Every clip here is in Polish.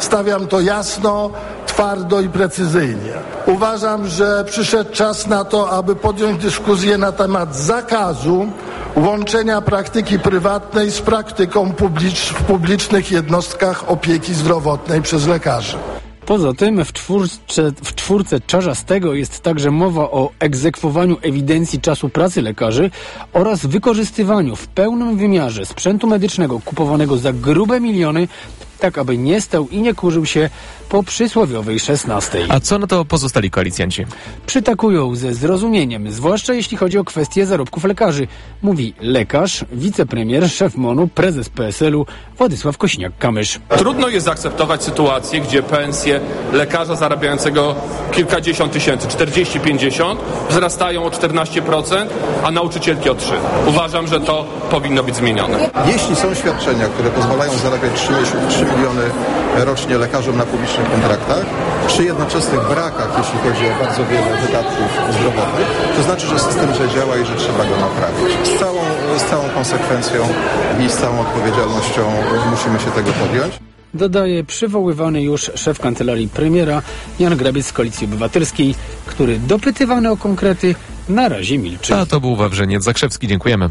Stawiam to jasno, twardo i precyzyjnie. Uważam, że przyszedł czas na to, aby podjąć dyskusję na temat zakazu łączenia praktyki prywatnej z praktyką w publicznych jednostkach opieki zdrowotnej przez lekarzy. Poza tym w czwórce Czarzastego jest także mowa o egzekwowaniu ewidencji czasu pracy lekarzy oraz wykorzystywaniu w pełnym wymiarze sprzętu medycznego kupowanego za grube miliony, tak aby nie stał i nie kurzył się po przysłowiowej 16. A co na to pozostali koalicjanci? Przytakują ze zrozumieniem, zwłaszcza jeśli chodzi o kwestię zarobków lekarzy, mówi lekarz, wicepremier, szef MON-u, prezes PSL-u Władysław Kosiniak-Kamysz. Trudno jest zaakceptować sytuację, gdzie pensje lekarza zarabiającego kilkadziesiąt tysięcy, 40-50, wzrastają o 14%, a nauczycielki o 3%. Uważam, że to powinno być zmienione. Jeśli są świadczenia, które pozwalają zarabiać 3 miliony rocznie lekarzom na publicznych kontraktach, przy jednoczesnych brakach, jeśli chodzi o bardzo wiele wydatków zdrowotnych, to znaczy, że system źle działa i że trzeba go naprawić. Z całą konsekwencją i z całą odpowiedzialnością musimy się tego podjąć. Dodaje przywoływany już szef kancelarii premiera Jan Grabiec z Koalicji Obywatelskiej, który dopytywany o konkrety na razie milczy. A to był Wawrzyniec Zakrzewski. Dziękujemy.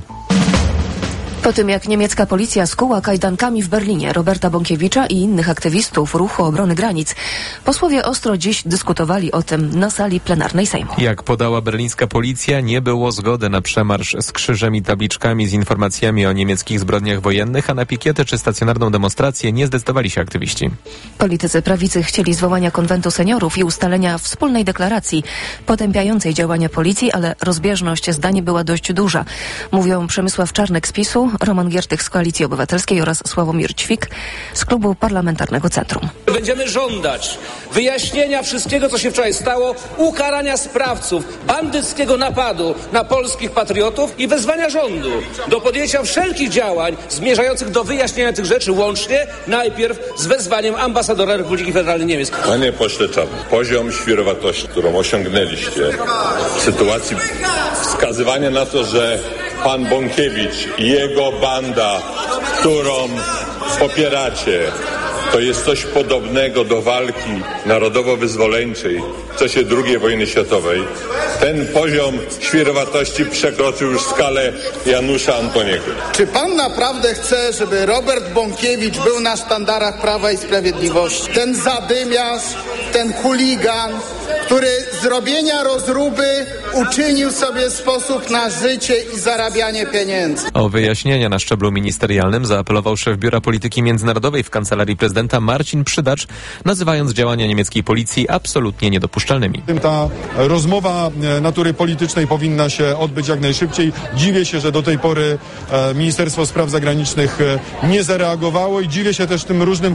Po tym, jak niemiecka policja skuła kajdankami w Berlinie Roberta Bąkiewicza i innych aktywistów Ruchu Obrony Granic, posłowie ostro dziś dyskutowali o tym na sali plenarnej Sejmu. Jak podała berlińska policja, nie było zgody na przemarsz z krzyżem i tabliczkami z informacjami o niemieckich zbrodniach wojennych, a na pikietę czy stacjonarną demonstrację nie zdecydowali się aktywiści. Politycy prawicy chcieli zwołania konwentu seniorów i ustalenia wspólnej deklaracji potępiającej działania policji, ale rozbieżność zdań była dość duża. Mówią Przemysław Czarnek z PiS-u, Roman Giertych z Koalicji Obywatelskiej oraz Sławomir Ćwik z Klubu Parlamentarnego Centrum. Będziemy żądać wyjaśnienia wszystkiego, co się wczoraj stało, ukarania sprawców bandyckiego napadu na polskich patriotów i wezwania rządu do podjęcia wszelkich działań zmierzających do wyjaśnienia tych rzeczy, łącznie najpierw z wezwaniem ambasadora Republiki Federalnej Niemiec. Panie pośle Czarny, poziom świrowatości, którą osiągnęliście w sytuacji wskazywania na to, że pan Bąkiewicz i jego banda, którą popieracie, to jest coś podobnego do walki narodowo-wyzwoleńczej w czasie II wojny światowej. Ten poziom świrowatości przekroczył już skalę Janusza Antoniego. Czy pan naprawdę chce, żeby Robert Bąkiewicz był na sztandarach Prawa i Sprawiedliwości? Ten zadymiarz, ten chuligan, który z robienia rozruby uczynił sobie sposób na życie i zarabianie pieniędzy. O wyjaśnienia na szczeblu ministerialnym zaapelował szef Biura Polityki Międzynarodowej w Kancelarii Prezydenta Marcin Przydacz, nazywając działania niemieckiej policji absolutnie niedopuszczalnymi. Ta rozmowa natury politycznej powinna się odbyć jak najszybciej. Dziwię się, że do tej pory Ministerstwo Spraw Zagranicznych nie zareagowało i dziwię się też tym różnym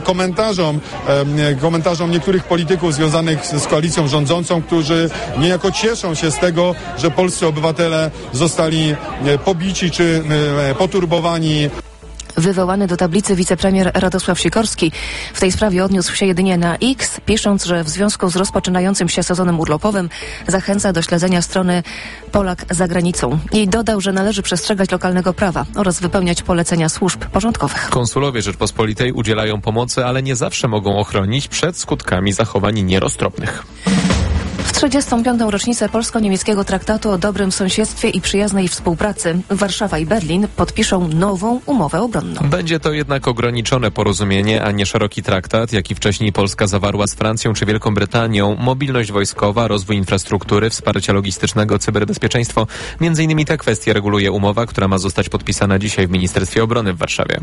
komentarzom niektórych polityków związanych z koalicją rządzącą, którzy niejako cieszą się z tego, że polscy obywatele zostali pobici czy poturbowani. Wywołany do tablicy wicepremier Radosław Sikorski w tej sprawie odniósł się jedynie na X, pisząc, że w związku z rozpoczynającym się sezonem urlopowym zachęca do śledzenia strony Polak za granicą. I dodał, że należy przestrzegać lokalnego prawa oraz wypełniać polecenia służb porządkowych. Konsulowie Rzeczpospolitej udzielają pomocy, ale nie zawsze mogą ochronić przed skutkami zachowań nieroztropnych. W 35. rocznicę polsko-niemieckiego traktatu o dobrym sąsiedztwie i przyjaznej współpracy Warszawa i Berlin podpiszą nową umowę obronną. Będzie to jednak ograniczone porozumienie, a nie szeroki traktat, jaki wcześniej Polska zawarła z Francją czy Wielką Brytanią. Mobilność wojskowa, rozwój infrastruktury, wsparcia logistycznego, cyberbezpieczeństwo. Między innymi te kwestie reguluje umowa, która ma zostać podpisana dzisiaj w Ministerstwie Obrony w Warszawie.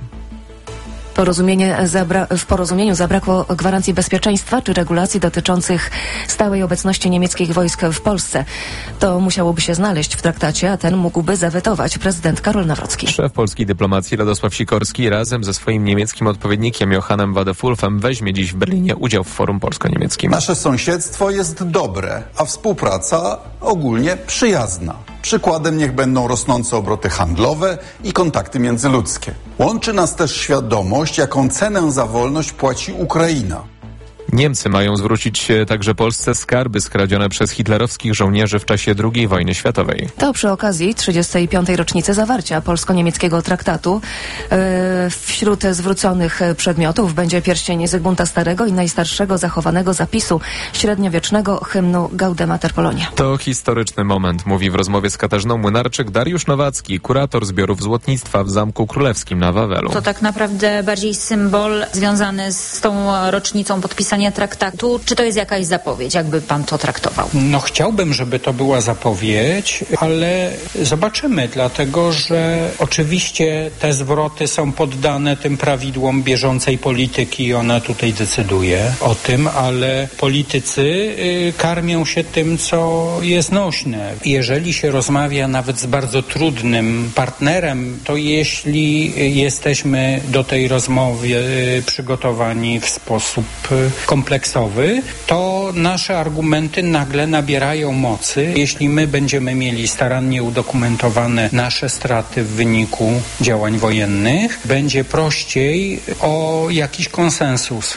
W porozumieniu zabrakło gwarancji bezpieczeństwa czy regulacji dotyczących stałej obecności niemieckich wojsk w Polsce. To musiałoby się znaleźć w traktacie, a ten mógłby zawetować prezydent Karol Nawrocki. Szef polskiej dyplomacji Radosław Sikorski razem ze swoim niemieckim odpowiednikiem Johannem Wadefullfem weźmie dziś w Berlinie udział w forum polsko-niemieckim. Nasze sąsiedztwo jest dobre, a współpraca ogólnie przyjazna. Przykładem niech będą rosnące obroty handlowe i kontakty międzyludzkie. Łączy nas też świadomość, jaką cenę za wolność płaci Ukraina. Niemcy mają zwrócić także Polsce skarby skradzione przez hitlerowskich żołnierzy w czasie II wojny światowej. To przy okazji 35. rocznicy zawarcia polsko-niemieckiego traktatu. Wśród zwróconych przedmiotów będzie pierścień Zygmunta Starego i najstarszego zachowanego zapisu średniowiecznego hymnu Gaudemater Polonia. To historyczny moment, mówi w rozmowie z Katarzyną Młynarczyk Dariusz Nowacki, kurator zbiorów złotnictwa w Zamku Królewskim na Wawelu. To tak naprawdę bardziej symbol związany z tą rocznicą podpisania traktatu. Czy to jest jakaś zapowiedź? Jakby pan to traktował? No chciałbym, żeby to była zapowiedź, ale zobaczymy, dlatego że oczywiście te zwroty są poddane tym prawidłom bieżącej polityki i ona tutaj decyduje o tym, ale politycy karmią się tym, co jest nośne. Jeżeli się rozmawia nawet z bardzo trudnym partnerem, to jeśli jesteśmy do tej rozmowy przygotowani w sposób kompleksowy, to nasze argumenty nagle nabierają mocy. Jeśli my będziemy mieli starannie udokumentowane nasze straty w wyniku działań wojennych, będzie prościej o jakiś konsensus.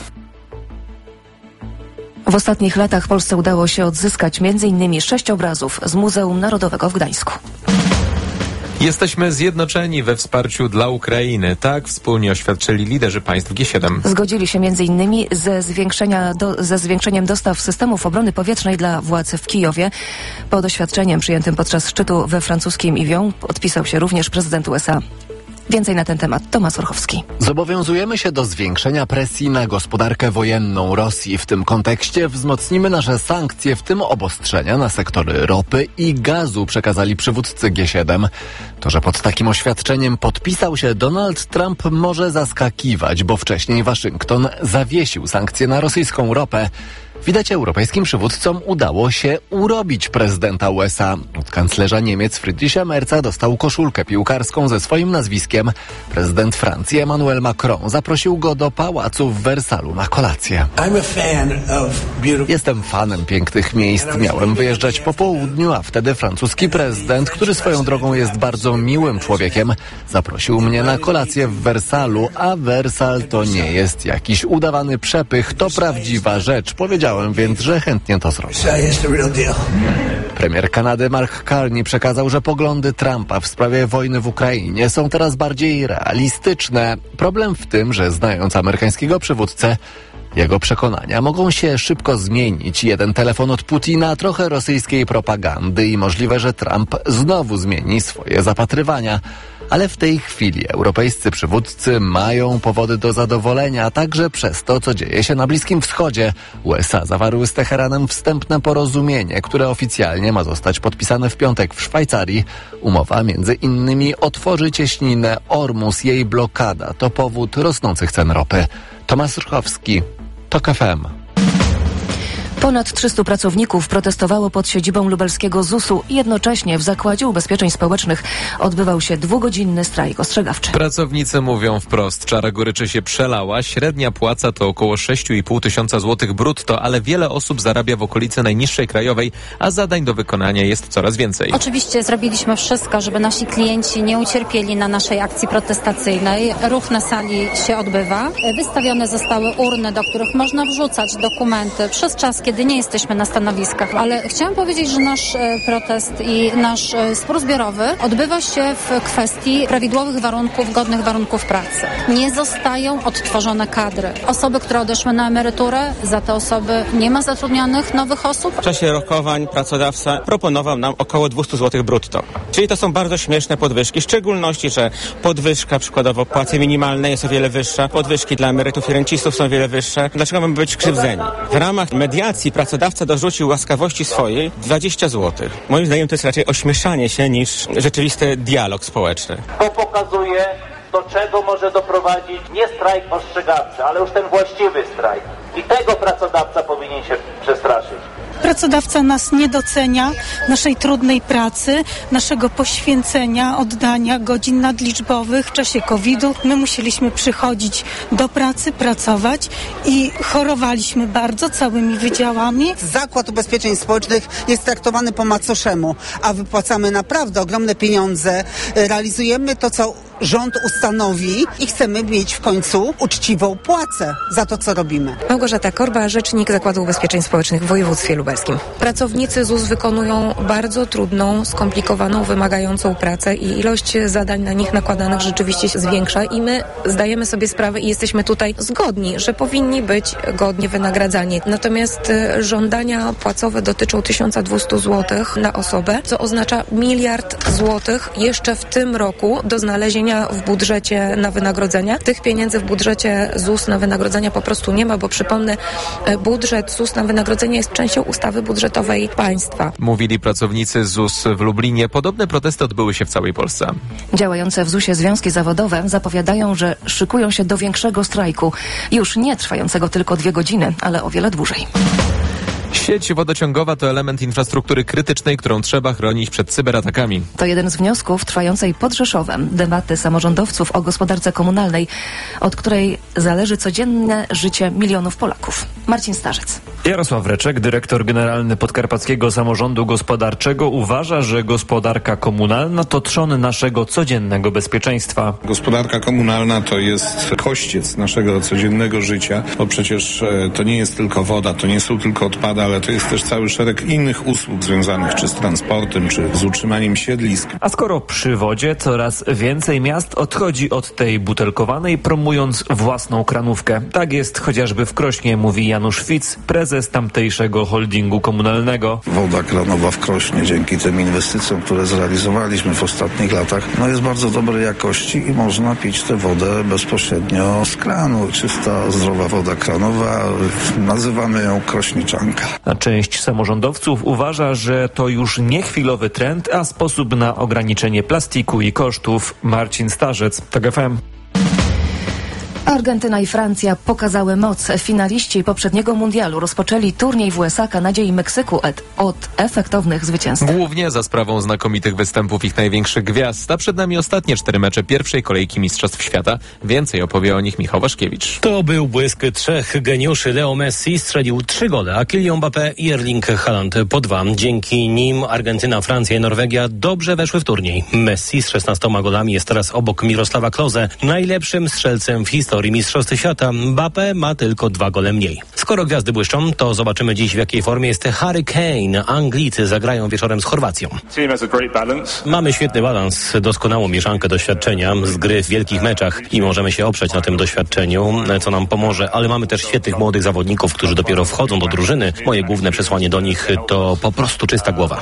W ostatnich latach Polsce udało się odzyskać m.in. 6 obrazów z Muzeum Narodowego w Gdańsku. Jesteśmy zjednoczeni we wsparciu dla Ukrainy. Tak wspólnie oświadczyli liderzy państw G7. Zgodzili się m.in. ze zwiększeniem dostaw systemów obrony powietrznej dla władz w Kijowie. Pod oświadczeniem przyjętym podczas szczytu we francuskim Yvon podpisał się również prezydent USA. Więcej na ten temat Tomasz Orchowski. Zobowiązujemy się do zwiększenia presji na gospodarkę wojenną Rosji. W tym kontekście wzmocnimy nasze sankcje, w tym obostrzenia na sektory ropy i gazu, przekazali przywódcy G7. To, że pod takim oświadczeniem podpisał się Donald Trump, może zaskakiwać, bo wcześniej Waszyngton zawiesił sankcje na rosyjską ropę. Widać, europejskim przywódcom udało się urobić prezydenta USA. Od kanclerza Niemiec Friedricha Merza dostał koszulkę piłkarską ze swoim nazwiskiem. Prezydent Francji Emmanuel Macron zaprosił go do pałacu w Wersalu na kolację. Jestem fanem pięknych miejsc. Miałem wyjeżdżać po południu, a wtedy francuski prezydent, który swoją drogą jest bardzo miłym człowiekiem, zaprosił mnie na kolację w Wersalu, a Wersal to nie jest jakiś udawany przepych, to prawdziwa rzecz. Powiedziałem więc, że chętnie to zrobię. Premier Kanady Mark Carney przekazał, że poglądy Trumpa w sprawie wojny w Ukrainie są teraz bardziej realistyczne. Problem w tym, że znając amerykańskiego przywódcę, jego przekonania mogą się szybko zmienić. Jeden telefon od Putina, trochę rosyjskiej propagandy i możliwe, że Trump znowu zmieni swoje zapatrywania. Ale w tej chwili europejscy przywódcy mają powody do zadowolenia, także przez to, co dzieje się na Bliskim Wschodzie. USA zawarły z Teheranem wstępne porozumienie, które oficjalnie ma zostać podpisane w piątek w Szwajcarii. Umowa między innymi otworzy cieśninę Ormus. Jej blokada to powód rosnących cen ropy. Tomasz Rchowski, TOK FM. Ponad 300 pracowników protestowało pod siedzibą lubelskiego ZUS-u. Jednocześnie w Zakładzie Ubezpieczeń Społecznych odbywał się 2-godzinny strajk ostrzegawczy. Pracownicy mówią wprost, czara goryczy się przelała. Średnia płaca to około 6,5 tysiąca złotych brutto, ale wiele osób zarabia w okolicy najniższej krajowej, a zadań do wykonania jest coraz więcej. Oczywiście zrobiliśmy wszystko, żeby nasi klienci nie ucierpieli na naszej akcji protestacyjnej. Ruch na sali się odbywa. Wystawione zostały urny, do których można wrzucać dokumenty przez czas, kiedy nie jesteśmy na stanowiskach, ale chciałam powiedzieć, że nasz protest i nasz spór zbiorowy odbywa się w kwestii prawidłowych warunków, godnych warunków pracy. Nie zostają odtworzone kadry. Osoby, które odeszły na emeryturę, za te osoby nie ma zatrudnionych nowych osób. W czasie rokowań pracodawca proponował nam około 200 zł brutto. Czyli to są bardzo śmieszne podwyżki, w szczególności, że podwyżka przykładowo płacy minimalnej jest o wiele wyższa, podwyżki dla emerytów i rencistów są o wiele wyższe. Dlaczego mamy być krzywdzeni? W ramach mediacji pracodawca dorzucił łaskawości swojej 20 zł. Moim zdaniem to jest raczej ośmieszanie się niż rzeczywisty dialog społeczny. To pokazuje, do czego może doprowadzić nie strajk ostrzegawczy, ale już ten właściwy strajk. I tego pracodawca powinien się przestraszyć. Pracodawca nas nie docenia, naszej trudnej pracy, naszego poświęcenia, oddania godzin nadliczbowych w czasie COVID-u. My musieliśmy przychodzić do pracy, pracować i chorowaliśmy bardzo całymi wydziałami. Zakład Ubezpieczeń Społecznych jest traktowany po macoszemu, a wypłacamy naprawdę ogromne pieniądze. Realizujemy to, co rząd ustanowi i chcemy mieć w końcu uczciwą płacę za to, co robimy. Małgorzata Korba, rzecznik Zakładu Ubezpieczeń Społecznych w województwie lubelskim. Pracownicy ZUS wykonują bardzo trudną, skomplikowaną, wymagającą pracę i ilość zadań na nich nakładanych rzeczywiście się zwiększa i my zdajemy sobie sprawę i jesteśmy tutaj zgodni, że powinni być godnie wynagradzani. Natomiast żądania płacowe dotyczą 1200 zł na osobę, co oznacza 1 miliard złotych jeszcze w tym roku do znalezienia w budżecie na wynagrodzenia. Tych pieniędzy w budżecie ZUS na wynagrodzenia po prostu nie ma, bo przypomnę, budżet ZUS na wynagrodzenia jest częścią ustawy budżetowej państwa. Mówili pracownicy ZUS w Lublinie. Podobne protesty odbyły się w całej Polsce. Działające w ZUS-ie związki zawodowe zapowiadają, że szykują się do większego strajku. Już nie trwającego tylko 2 godziny, ale o wiele dłużej. Sieć wodociągowa to element infrastruktury krytycznej, którą trzeba chronić przed cyberatakami. To jeden z wniosków trwającej pod Rzeszowem debaty samorządowców o gospodarce komunalnej, od której zależy codzienne życie milionów Polaków. Marcin Starzec. Jarosław Reczek, dyrektor generalny Podkarpackiego Samorządu Gospodarczego, uważa, że gospodarka komunalna to trzon naszego codziennego bezpieczeństwa. Gospodarka komunalna to jest kościec naszego codziennego życia, bo przecież to nie jest tylko woda, to nie są tylko odpady, ale to jest też cały szereg innych usług związanych czy z transportem, czy z utrzymaniem siedlisk. A skoro przy wodzie, coraz więcej miast odchodzi od tej butelkowanej, promując własną kranówkę. Tak jest chociażby w Krośnie, mówi Janusz Fic, prezes tamtejszego holdingu komunalnego. Woda kranowa w Krośnie dzięki tym inwestycjom, które zrealizowaliśmy w ostatnich latach, jest bardzo dobrej jakości i można pić tę wodę bezpośrednio z kranu. Czysta, zdrowa woda kranowa, nazywamy ją krośniczanka. A część samorządowców uważa, że to już nie chwilowy trend, a sposób na ograniczenie plastiku i kosztów. Marcin Starzec, TOG FM. Argentyna i Francja pokazały moc. Finaliści poprzedniego mundialu rozpoczęli turniej w USA, Kanadzie i Meksyku od efektownych zwycięstw. Głównie za sprawą znakomitych występów ich największych gwiazd, a przed nami ostatnie 4 mecze pierwszej kolejki Mistrzostw Świata. Więcej opowie o nich Michał Waszkiewicz. To był błysk 3 geniuszy. Leo Messi strzelił 3 gole, a Kylian Mbappé i Erling Haaland po 2. Dzięki nim Argentyna, Francja i Norwegia dobrze weszły w turniej. Messi z 16 golami jest teraz obok Mirosława Klose, najlepszym strzelcem w historii Mistrzostw Świata. Mbappé ma tylko 2 gole mniej. Skoro gwiazdy błyszczą, to zobaczymy dziś, w jakiej formie jest Harry Kane. Anglicy zagrają wieczorem z Chorwacją. Mamy świetny balans, doskonałą mieszankę doświadczenia z gry w wielkich meczach i możemy się oprzeć na tym doświadczeniu, co nam pomoże, ale mamy też świetnych młodych zawodników, którzy dopiero wchodzą do drużyny. Moje główne przesłanie do nich to po prostu czysta głowa.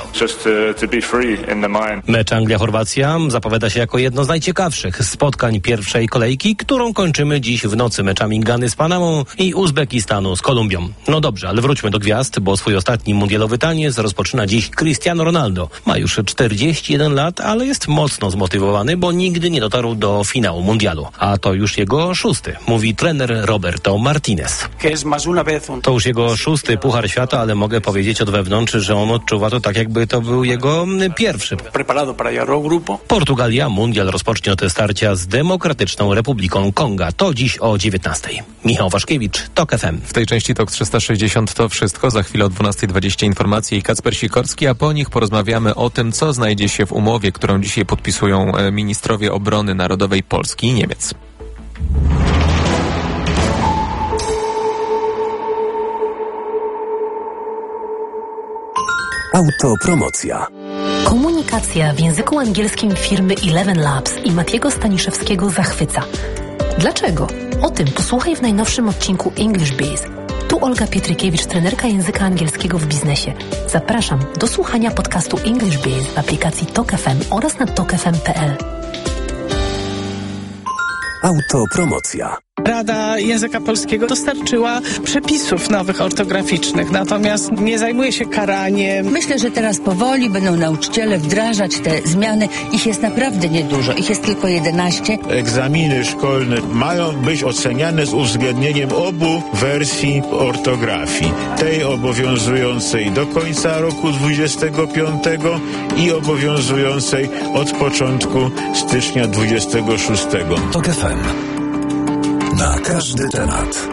Mecz Anglia-Chorwacja zapowiada się jako jedno z najciekawszych spotkań pierwszej kolejki, którą kończymy dziś w nocy meczami Gany z Panamą i Uzbekistanu z Kolumbią. No dobrze, ale wróćmy do gwiazd, bo swój ostatni mundialowy taniec rozpoczyna dziś Cristiano Ronaldo. Ma już 41 lat, ale jest mocno zmotywowany, bo nigdy nie dotarł do finału mundialu. A to już jego 6, mówi trener Roberto Martinez. To już jego 6 Puchar Świata, ale mogę powiedzieć od wewnątrz, że on odczuwa to tak, jakby to był jego pierwszy. Portugalia mundial rozpocznie od starcia z Demokratyczną Republiką Konga. To dziś o 19. Michał Waszkiewicz, TOG FM. W tej części TOG 360 to wszystko. Za chwilę o 12:20 informacje i Kacper Sikorski, a po nich porozmawiamy o tym, co znajdzie się w umowie, którą dzisiaj podpisują ministrowie obrony narodowej Polski i Niemiec. Autopromocja. Komunikacja w języku angielskim firmy Eleven Labs i Matiego Staniszewskiego zachwyca. Dlaczego? O tym posłuchaj w najnowszym odcinku English Biz. Tu Olga Pietrykiewicz, trenerka języka angielskiego w biznesie. Zapraszam do słuchania podcastu English Biz w aplikacji TOG FM oraz na togfm.pl. Autopromocja. Rada Języka Polskiego dostarczyła przepisów nowych ortograficznych, natomiast nie zajmuje się karaniem. Myślę, że teraz powoli będą nauczyciele wdrażać te zmiany. Ich jest naprawdę niedużo, ich jest tylko 11. Egzaminy szkolne mają być oceniane z uwzględnieniem obu wersji ortografii. Tej obowiązującej do końca roku 25 i obowiązującej od początku stycznia 26. TOG FM. Na każdy temat.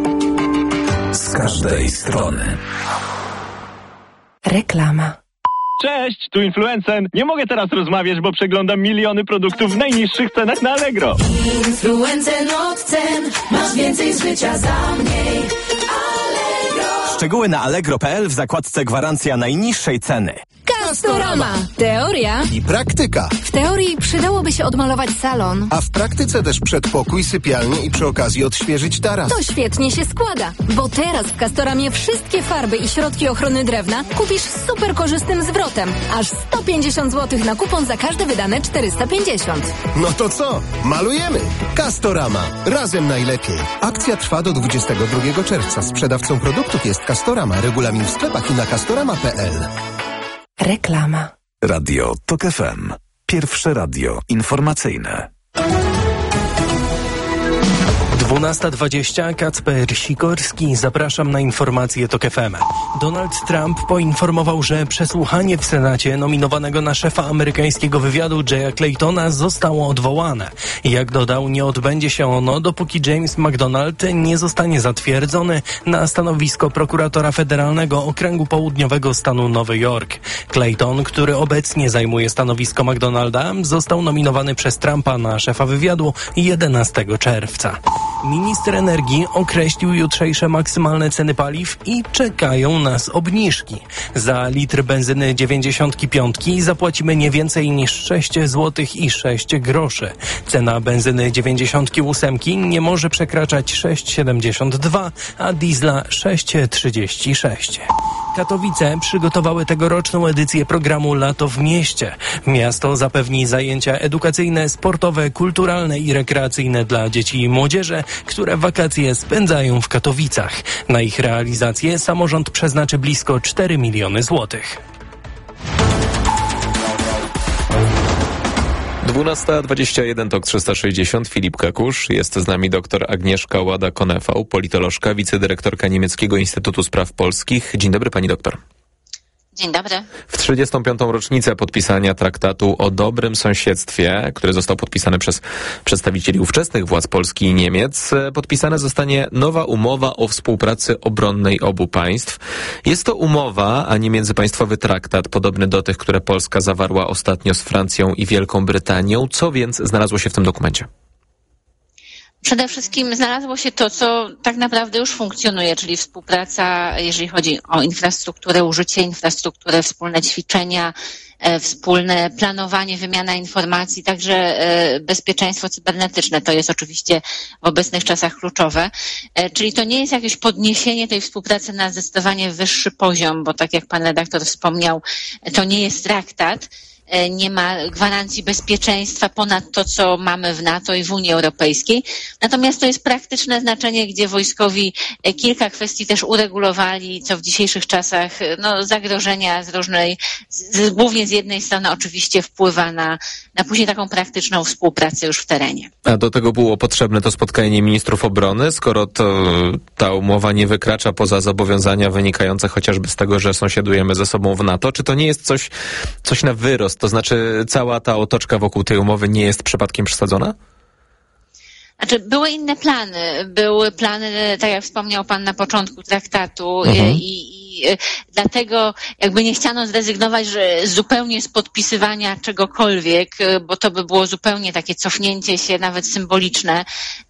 Z każdej strony. Reklama. Cześć, tu Influencen. Nie mogę teraz rozmawiać, bo przeglądam miliony produktów w najniższych cenach na Allegro. Influencen od cen, masz więcej z życia za mniej. Allegro. Szczegóły na allegro.pl w zakładce gwarancja najniższej ceny. Castorama. Teoria i praktyka. W teorii przydałoby się odmalować salon. A w praktyce też przedpokój, sypialnię i przy okazji odświeżyć taras. To świetnie się składa, bo teraz w Castoramie wszystkie farby i środki ochrony drewna kupisz z super korzystnym zwrotem. Aż 150 zł na kupon za każde wydane 450. No to co? Malujemy! Castorama. Razem najlepiej. Akcja trwa do 22 czerwca. Sprzedawcą produktów jest Castorama. Regulamin w sklepach i na castorama.pl. Reklama. Radio TOK FM. Pierwsze radio informacyjne. 12:20, Kacper Sikorski, zapraszam na informacje TOK FM. Donald Trump poinformował, że przesłuchanie w Senacie nominowanego na szefa amerykańskiego wywiadu Jaya Claytona zostało odwołane. Jak dodał, nie odbędzie się ono, dopóki James McDonald nie zostanie zatwierdzony na stanowisko prokuratora federalnego okręgu południowego stanu Nowy Jork. Clayton, który obecnie zajmuje stanowisko McDonalda, został nominowany przez Trumpa na szefa wywiadu 11 czerwca. Minister energii określił jutrzejsze maksymalne ceny paliw i czekają nas obniżki. Za litr benzyny 95 zapłacimy nie więcej niż 6 zł i 6 groszy. Cena benzyny 98 nie może przekraczać 6,72, a diesla 6,36. Katowice przygotowały tegoroczną edycję programu Lato w mieście. Miasto zapewni zajęcia edukacyjne, sportowe, kulturalne i rekreacyjne dla dzieci i młodzieży, które wakacje spędzają w Katowicach. Na ich realizację samorząd przeznaczy blisko 4 miliony złotych. 12:21, TOK 360, Filip Kakusz. Jest z nami dr Agnieszka Łada-Konefał, politolożka, wicedyrektorka Niemieckiego Instytutu Spraw Polskich. Dzień dobry, pani doktor. Dzień dobry. W 35. rocznicę podpisania traktatu o dobrym sąsiedztwie, który został podpisany przez przedstawicieli ówczesnych władz Polski i Niemiec, podpisana zostanie nowa umowa o współpracy obronnej obu państw. Jest to umowa, a nie międzypaństwowy traktat, podobny do tych, które Polska zawarła ostatnio z Francją i Wielką Brytanią. Co więc znalazło się w tym dokumencie? Przede wszystkim znalazło się to, co tak naprawdę już funkcjonuje, czyli współpraca, jeżeli chodzi o infrastrukturę, użycie infrastruktury, wspólne ćwiczenia, wspólne planowanie, wymiana informacji, także bezpieczeństwo cybernetyczne. To jest oczywiście w obecnych czasach kluczowe. Czyli to nie jest jakieś podniesienie tej współpracy na zdecydowanie wyższy poziom, bo tak jak pan redaktor wspomniał, to nie jest traktat. Nie ma gwarancji bezpieczeństwa ponad to, co mamy w NATO i w Unii Europejskiej. Natomiast to jest praktyczne znaczenie, gdzie wojskowi kilka kwestii też uregulowali, co w dzisiejszych czasach zagrożenia głównie z jednej strony oczywiście wpływa na później taką praktyczną współpracę już w terenie. A do tego było potrzebne to spotkanie ministrów obrony, skoro ta umowa nie wykracza poza zobowiązania wynikające chociażby z tego, że sąsiadujemy ze sobą w NATO. Czy to nie jest coś na wyrost? To znaczy cała ta otoczka wokół tej umowy nie jest przypadkiem przesadzona? Znaczy, były inne plany. Były plany, tak jak wspomniał pan na początku traktatu i dlatego jakby nie chciano zrezygnować zupełnie z podpisywania czegokolwiek, bo to by było zupełnie takie cofnięcie się, nawet symboliczne.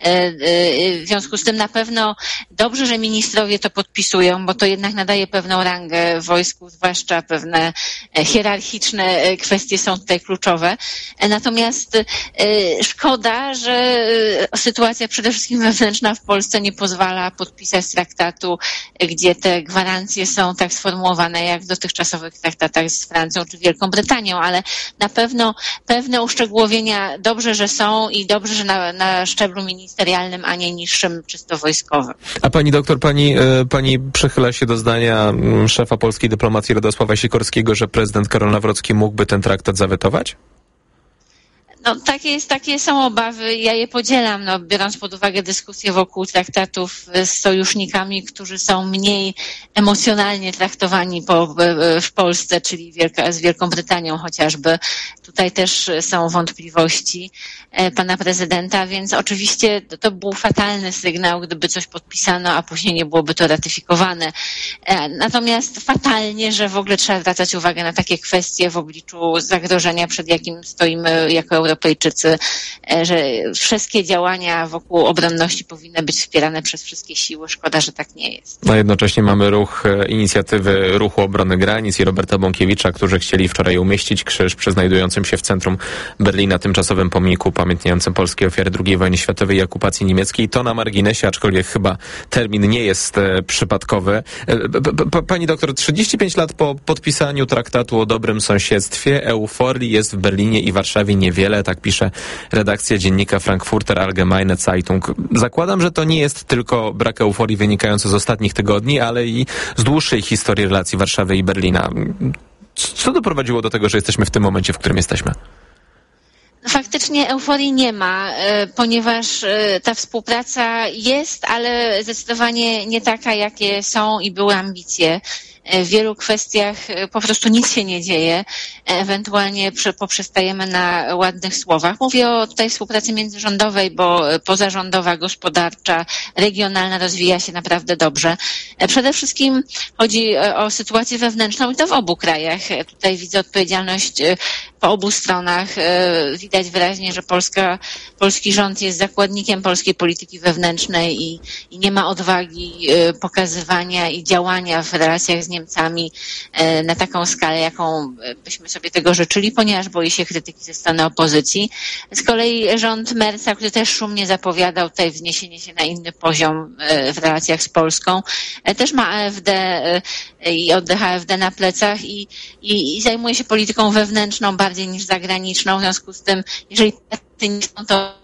W związku z tym na pewno dobrze, że ministrowie to podpisują, bo to jednak nadaje pewną rangę wojsku, zwłaszcza pewne hierarchiczne kwestie są tutaj kluczowe. Natomiast szkoda, że sytuacja przede wszystkim wewnętrzna w Polsce nie pozwala podpisać traktatu, gdzie te gwarancje są tak sformułowane jak w dotychczasowych traktatach z Francją czy Wielką Brytanią, ale na pewno pewne uszczegółowienia dobrze, że są i dobrze, że na szczeblu ministerialnym, a nie niższym, czysto wojskowym. A pani doktor, pani przychyla się do zdania szefa polskiej dyplomacji Radosława Sikorskiego, że prezydent Karol Nawrocki mógłby ten traktat zawetować? No, takie są obawy, ja je podzielam, biorąc pod uwagę dyskusję wokół traktatów z sojusznikami, którzy są mniej emocjonalnie traktowani w Polsce, czyli z Wielką Brytanią chociażby. Tutaj też są wątpliwości pana prezydenta, więc oczywiście to był fatalny sygnał, gdyby coś podpisano, a później nie byłoby to ratyfikowane. Natomiast fatalnie, że w ogóle trzeba zwracać uwagę na takie kwestie w obliczu zagrożenia, przed jakim stoimy jako Europejczycy, że wszystkie działania wokół obronności powinny być wspierane przez wszystkie siły. Szkoda, że tak nie jest. No jednocześnie mamy inicjatywy Ruchu Obrony Granic i Roberta Bąkiewicza, którzy chcieli wczoraj umieścić krzyż przy znajdującym się w centrum Berlina tymczasowym pomniku pamiętniającym polskie ofiary II wojny światowej i okupacji niemieckiej. To na marginesie, aczkolwiek chyba termin nie jest przypadkowy. Pani doktor, 35 lat po podpisaniu traktatu o dobrym sąsiedztwie euforii jest w Berlinie i Warszawie niewiele, tak pisze redakcja dziennika Frankfurter Allgemeine Zeitung. Zakładam, że to nie jest tylko brak euforii wynikający z ostatnich tygodni, ale i z dłuższej historii relacji Warszawy i Berlina. Co doprowadziło do tego, że jesteśmy w tym momencie, w którym jesteśmy? Faktycznie euforii nie ma, ponieważ ta współpraca jest, ale zdecydowanie nie taka, jakie są i były ambicje. W wielu kwestiach po prostu nic się nie dzieje, ewentualnie poprzestajemy na ładnych słowach. Mówię o tutaj współpracy międzyrządowej, bo pozarządowa, gospodarcza, regionalna rozwija się naprawdę dobrze. Przede wszystkim chodzi o sytuację wewnętrzną i to w obu krajach. Tutaj widzę odpowiedzialność po obu stronach. Widać wyraźnie, że polski rząd jest zakładnikiem polskiej polityki wewnętrznej i nie ma odwagi pokazywania i działania w relacjach z Niemcami na taką skalę, jaką byśmy sobie tego życzyli, ponieważ boi się krytyki ze strony opozycji. Z kolei rząd Merza, który też szumnie zapowiadał tutaj wzniesienie się na inny poziom w relacjach z Polską, też ma AfD i oddech AfD na plecach i zajmuje się polityką wewnętrzną bardziej niż zagraniczną. W związku z tym, jeżeli nie są, to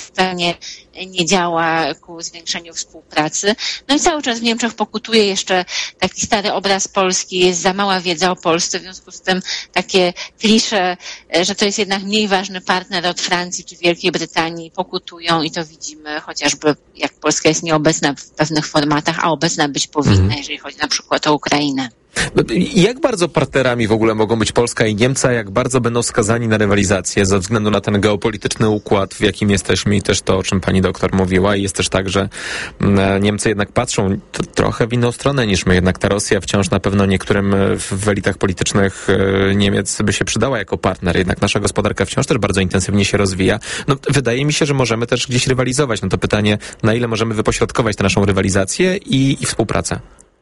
nie działa ku zwiększeniu współpracy. No i cały czas w Niemczech pokutuje jeszcze taki stary obraz Polski, jest za mała wiedza o Polsce, w związku z tym takie klisze, że to jest jednak mniej ważny partner od Francji czy Wielkiej Brytanii, pokutują i to widzimy chociażby, jak Polska jest nieobecna w pewnych formatach, a obecna być powinna, jeżeli chodzi na przykład o Ukrainę. Jak bardzo partnerami w ogóle mogą być Polska i Niemcy, jak bardzo będą skazani na rywalizację ze względu na ten geopolityczny układ, w jakim jesteśmy i też to, o czym pani doktor mówiła. I jest też tak, że Niemcy jednak patrzą trochę w inną stronę niż my. Jednak ta Rosja wciąż na pewno niektórym w elitach politycznych Niemiec by się przydała jako partner. Jednak nasza gospodarka wciąż też bardzo intensywnie się rozwija. No, wydaje mi się, że możemy też gdzieś rywalizować. No to pytanie, na ile możemy wypośrodkować tę naszą rywalizację i współpracę?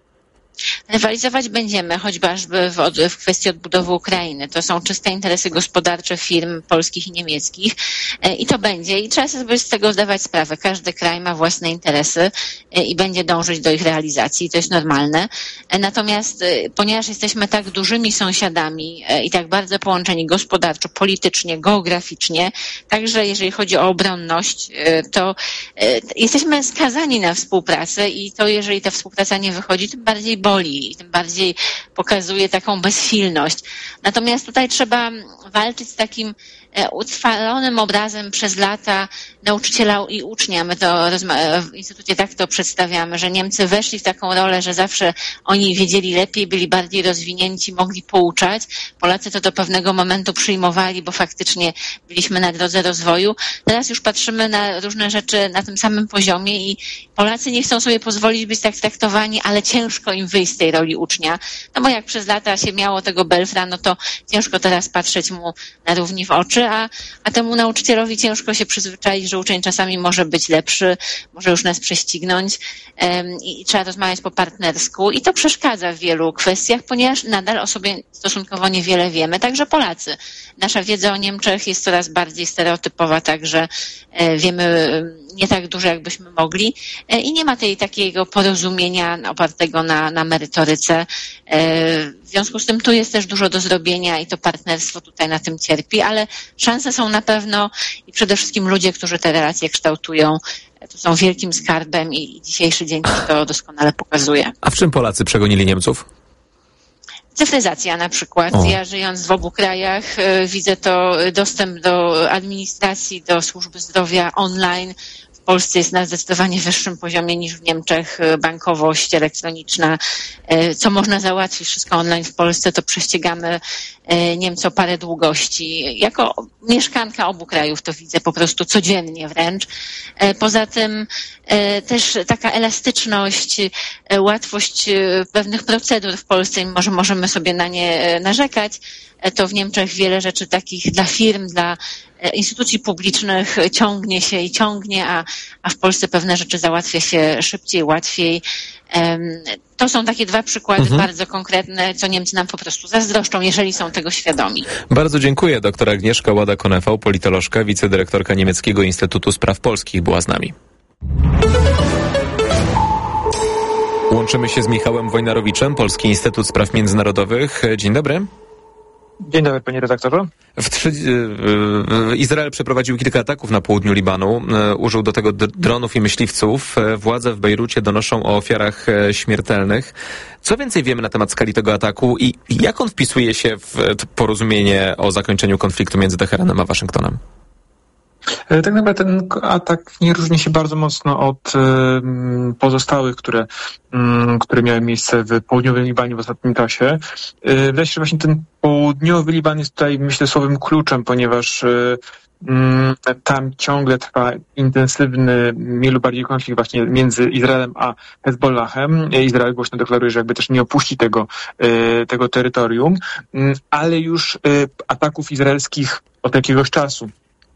Rywalizować będziemy, choćby w kwestii odbudowy Ukrainy. To są czyste interesy gospodarcze firm polskich i niemieckich i to będzie. I trzeba sobie z tego zdawać sprawę. Każdy kraj ma własne interesy i będzie dążyć do ich realizacji. To jest normalne. Natomiast ponieważ jesteśmy tak dużymi sąsiadami i tak bardzo połączeni gospodarczo, politycznie, geograficznie, także jeżeli chodzi o obronność, to jesteśmy skazani na współpracę i to jeżeli ta współpraca nie wychodzi, tym bardziej boli i tym bardziej pokazuje taką bezsilność. Natomiast tutaj trzeba walczyć z takim utrwalonym obrazem przez lata nauczyciela i ucznia. My to w Instytucie tak to przedstawiamy, że Niemcy weszli w taką rolę, że zawsze oni wiedzieli lepiej, byli bardziej rozwinięci, mogli pouczać. Polacy to do pewnego momentu przyjmowali, bo faktycznie byliśmy na drodze rozwoju. Teraz już patrzymy na różne rzeczy na tym samym poziomie i Polacy nie chcą sobie pozwolić być tak traktowani, ale ciężko im wyjść z tej roli ucznia. No bo jak przez lata się miało tego belfra, no to ciężko teraz patrzeć mu na równi w oczy, a temu nauczycielowi ciężko się przyzwyczaić, że uczeń czasami może być lepszy, może już nas prześcignąć i trzeba rozmawiać po partnersku i to przeszkadza w wielu kwestiach, ponieważ nadal o sobie stosunkowo niewiele wiemy, także Polacy. Nasza wiedza o Niemczech jest coraz bardziej stereotypowa, także wiemy nie tak dużo, jakbyśmy mogli i nie ma takiego porozumienia opartego na merytoryce. W związku z tym tu jest też dużo do zrobienia i to partnerstwo tutaj na tym cierpi, ale szanse są na pewno i przede wszystkim ludzie, którzy te relacje kształtują, to są wielkim skarbem i dzisiejszy dzień to doskonale pokazuje. A w czym Polacy przegonili Niemców? Cyfryzacja na przykład. Ja żyjąc w obu krajach widzę to dostęp do administracji, do służby zdrowia online. W Polsce jest na zdecydowanie wyższym poziomie niż w Niemczech. Bankowość elektroniczna, co można załatwić wszystko online w Polsce, to prześcigamy Niemcy o parę długości. Jako mieszkanka obu krajów to widzę po prostu codziennie wręcz. Poza tym też taka elastyczność, łatwość pewnych procedur w Polsce, mimo że możemy sobie na nie narzekać, to w Niemczech wiele rzeczy takich dla firm, dla instytucji publicznych ciągnie się i ciągnie, a w Polsce pewne rzeczy załatwia się szybciej, łatwiej. To są takie dwa przykłady bardzo konkretne, co Niemcy nam po prostu zazdroszczą, jeżeli są tego świadomi. Bardzo dziękuję. Doktor Agnieszka Łada-Konefał, politolożka, wicedyrektorka Niemieckiego Instytutu Spraw Polskich, była z nami. Łączymy się z Michałem Wojnarowiczem, Polski Instytut Spraw Międzynarodowych. Dzień dobry. Dzień dobry, panie redaktorze. Izrael przeprowadził kilka ataków na południu Libanu. Użył do tego dronów i myśliwców. Władze w Bejrucie donoszą o ofiarach śmiertelnych. Co więcej wiemy na temat skali tego ataku i jak on wpisuje się w porozumienie o zakończeniu konfliktu między Teheranem a Waszyngtonem? Tak naprawdę ten atak nie różni się bardzo mocno od pozostałych, które miały miejsce w południowym Libanie w ostatnim czasie. Wydaje się, że właśnie ten południowy Liban jest tutaj, myślę, słowem kluczem, ponieważ tam ciągle trwa intensywny, wielu bardziej konflikt właśnie między Izraelem a Hezbollahem. Izrael głośno deklaruje, że jakby też nie opuści tego terytorium, ale już ataków izraelskich od jakiegoś czasu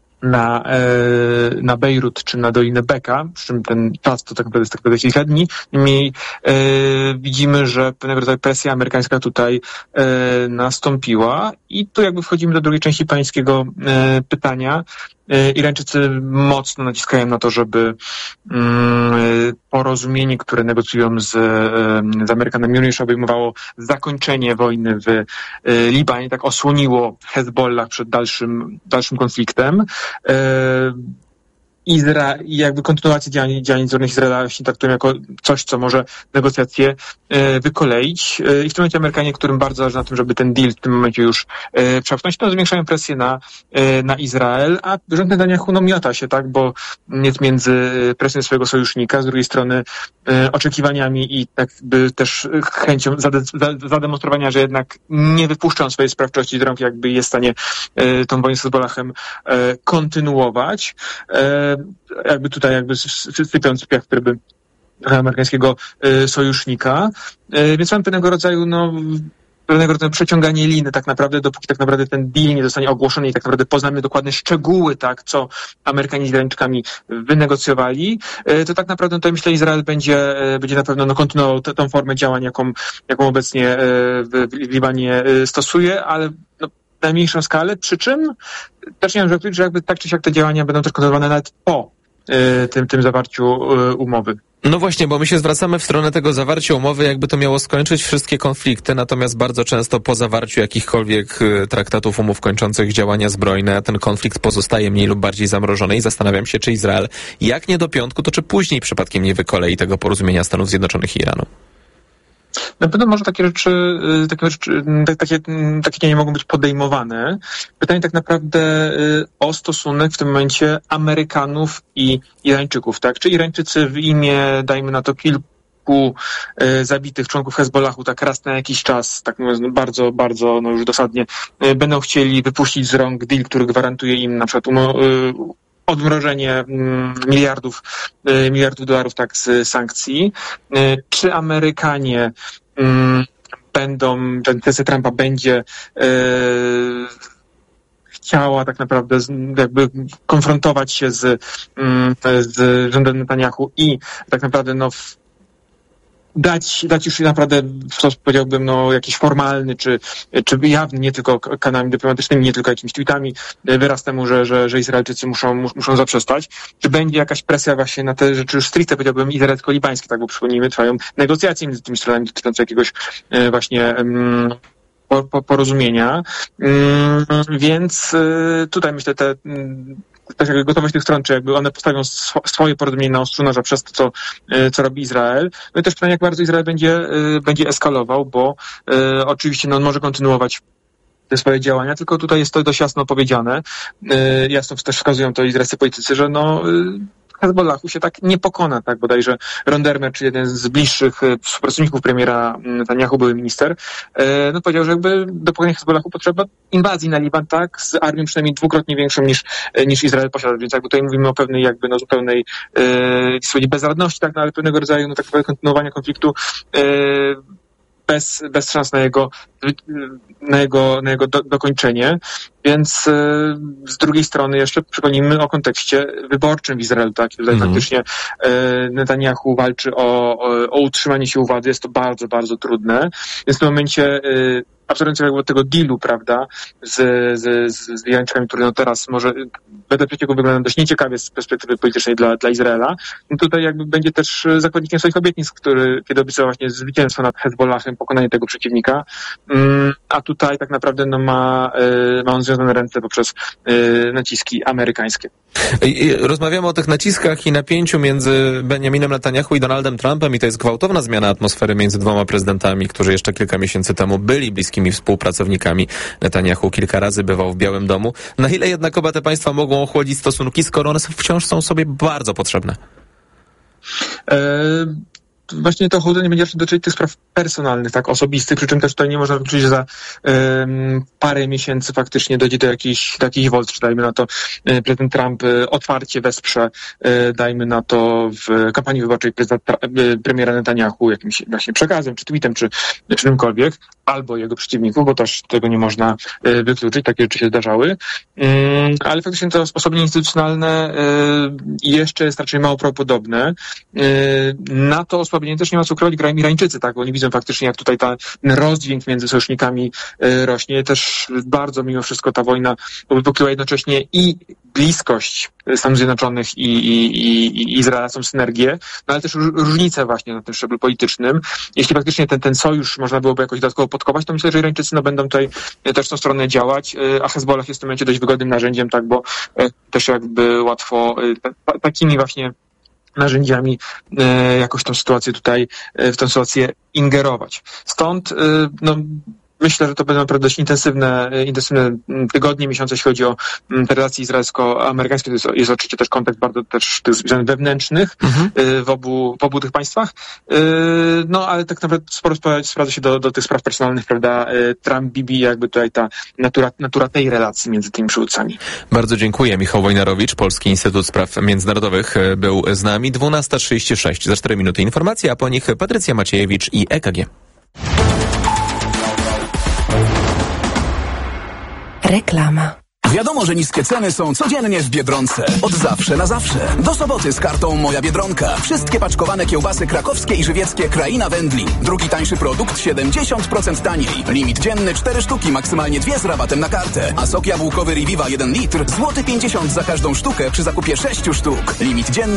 na Bejrut czy na Dolinę Beka, przy czym ten czas to tak naprawdę jest tak naprawdę kilka dni. Niemniej widzimy, że pewnego rodzaju presja amerykańska tutaj nastąpiła i tu jakby wchodzimy do drugiej części pańskiego pytania. Irańczycy mocno naciskają na to, żeby porozumienie, które negocjują z Amerykanami, również obejmowało zakończenie wojny w Libanie, tak osłoniło Hezbollah przed dalszym konfliktem. I jakby kontynuację działań zbrojnych Izraela właśnie traktują jako coś, co może negocjacje wykoleić. I w tym momencie Amerykanie, którym bardzo zależy na tym, żeby ten deal w tym momencie już przepchnąć, to zwiększają presję na Izrael, a rząd Netanyahu miota się, tak, bo jest między presją swojego sojusznika, z drugiej strony oczekiwaniami i tak by też chęcią zademonstrowania, że jednak nie wypuszczą swojej sprawczości z rąk, jakby jest w stanie tą wojnę z Hezbollahem kontynuować. Jakby tutaj sypiąc piach, który by amerykańskiego sojusznika. Więc mam pewnego rodzaju przeciąganie liny tak naprawdę, dopóki tak naprawdę ten deal nie zostanie ogłoszony i tak naprawdę poznamy dokładne szczegóły, tak, co Amerykanie z Irańczykami wynegocjowali, to tak naprawdę tutaj myślę, Izrael będzie na pewno kontynuował tą formę działań, jaką obecnie w Libanie stosuje, ale na mniejszą skalę, przy czym też nie mam żartów, że jakby tak czy siak te działania będą też kontynuowane nawet po tym zawarciu umowy. No właśnie, bo my się zwracamy w stronę tego zawarcia umowy, jakby to miało skończyć wszystkie konflikty, natomiast bardzo często po zawarciu jakichkolwiek traktatów, umów kończących działania zbrojne, ten konflikt pozostaje mniej lub bardziej zamrożony i zastanawiam się, czy Izrael, jak nie do piątku, to czy później przypadkiem nie wykolei tego porozumienia Stanów Zjednoczonych i Iranu? Na pewno może takie rzeczy nie mogą być podejmowane. Pytanie tak naprawdę o stosunek w tym momencie Amerykanów i Irańczyków, tak? Czy Irańczycy w imię, dajmy na to, kilku zabitych członków Hezbollahu, tak raz na jakiś czas, tak mówiąc, bardzo, bardzo już dosadnie, będą chcieli wypuścić z rąk deal, który gwarantuje im na przykład odmrożenie miliardów dolarów, tak, z sankcji. Czy Amerykanie prezydencja Trumpa będzie chciała tak naprawdę jakby konfrontować się z rządem Netanyahu i tak naprawdę dać już naprawdę w sposób, powiedziałbym, jakiś formalny, czy jawny, nie tylko kanałami dyplomatycznymi, nie tylko jakimiś tweetami, wyraz temu, że Izraelczycy muszą zaprzestać. Czy będzie jakaś presja właśnie na te rzeczy już stricte, powiedziałbym, izraelsko-libańskie, tak, bo przypomnijmy, trwają negocjacje między tymi stronami dotyczące jakiegoś właśnie porozumienia. Więc tutaj myślę, te też jakby gotowość tych stron, czy jakby one postawią swoje porozumienie na ostrzu noża przez to, co robi Izrael. No i też pytanie, jak bardzo Izrael będzie eskalował, bo oczywiście no, on może kontynuować te swoje działania, tylko tutaj jest to dość jasno powiedziane. Jasno też wskazują to izraelscy politycy, że no Hezbollahu się tak nie pokona, tak bodajże Ron Dermer, czy jeden z bliższych współpracowników premiera Netanyahu, były minister, no powiedział, że jakby do pokonania Hezbollahu potrzeba inwazji na Liban, tak, z armią przynajmniej dwukrotnie większą niż Izrael posiada, więc jakby tutaj mówimy o pewnej jakby no zupełnej bezradności, tak, no, ale pewnego rodzaju no, takiego kontynuowania konfliktu bez szans na jego dokończenie. Więc z drugiej strony jeszcze przypomnijmy o kontekście wyborczym w Izraelu, tak? Tutaj faktycznie Netanyahu walczy o utrzymanie się u władzy. Jest to bardzo, bardzo trudne. Więc w tym momencie absolutnie tego dealu, prawda, z Irańczykami, który no teraz może wedle przecieku wygląda dość nieciekawie z perspektywy politycznej dla Izraela. I tutaj jakby będzie też zakładnikiem swoich obietnic, kiedy obiecywał właśnie zwycięstwo nad Hezbollahem, pokonanie tego przeciwnika. A tutaj tak naprawdę no ma on związane ręce poprzez naciski amerykańskie. Rozmawiamy o tych naciskach i napięciu między Benjaminem Netanyahu i Donaldem Trumpem i to jest gwałtowna zmiana atmosfery między dwoma prezydentami, którzy jeszcze kilka miesięcy temu byli bliskimi współpracownikami. Netanyahu kilka razy bywał w Białym Domu. Na ile jednak oba te państwa mogą ochłodzić stosunki, skoro one wciąż są sobie bardzo potrzebne? Właśnie to ochłodzenie będzie dotyczyć tych spraw personalnych, tak, osobistych, przy czym też tutaj nie można wykluczyć, że za parę miesięcy faktycznie dojdzie do jakichś wolc, czy dajmy na to prezydent Trump otwarcie wesprze, dajmy na to w kampanii wyborczej premiera Netanyahu jakimś właśnie przekazem, czy tweetem, czy czymkolwiek, albo jego przeciwników, bo też tego nie można wykluczyć, takie rzeczy się zdarzały. Ale faktycznie to osłabienie instytucjonalne jeszcze jest raczej mało prawdopodobne. Na to osłabienie też nie ma co ukrywać, grają Irańczycy, tak, bo oni widzą faktycznie, jak tutaj ten rozdźwięk między sojusznikami rośnie. Też bardzo mimo wszystko ta wojna wypukliła jednocześnie i bliskość Stanów Zjednoczonych i Izraela, są synergie, no ale też różnice właśnie na tym szczeblu politycznym. Jeśli faktycznie ten sojusz można byłoby jakoś dodatkowo podkopać, to myślę, że Irańczycy no, będą tutaj też w tą stronę działać, a Hezbollah jest w tym momencie dość wygodnym narzędziem, tak, bo też jakby łatwo takimi właśnie narzędziami jakoś tą sytuację tutaj, w tę sytuację ingerować. Stąd no, myślę, że to będą naprawdę dość intensywne tygodnie, miesiące, jeśli chodzi o te relacje izraelsko-amerykańskie. To jest oczywiście też kontekst bardzo też tych zmian wewnętrznych w obu tych państwach. No, ale tak naprawdę sporo sprawdza się do tych spraw personalnych, prawda, Trump-Bibi, jakby tutaj ta natura tej relacji między tymi przywódcami. Bardzo dziękuję. Michał Wojnarowicz, Polski Instytut Spraw Międzynarodowych był z nami. 12:36, za 4 minuty informacji, a po nich Patrycja Maciejewicz i EKG. Reklama. Wiadomo, że niskie ceny są codziennie w Biedronce. Od zawsze na zawsze. Do soboty z kartą Moja Biedronka. Wszystkie paczkowane kiełbasy krakowskie i żywieckie Kraina Wędlin. Drugi tańszy produkt 70% taniej. Limit dzienny 4 sztuki, maksymalnie 2 z rabatem na kartę. A sok jabłkowy Reviva 1 litr, złoty 50 za każdą sztukę przy zakupie 6 sztuk. Limit dzienny